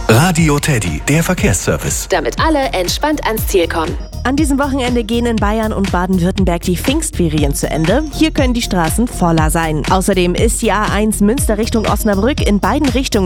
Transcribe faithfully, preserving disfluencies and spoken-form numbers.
Radio Teddy, der Verkehrsservice. Damit alle entspannt ans Ziel kommen. An diesem Wochenende gehen in Bayern und Baden-Württemberg die Pfingstferien zu Ende. Hier können die Straßen voller sein. Außerdem ist die A eins Münster Richtung Osnabrück in beiden Richtungen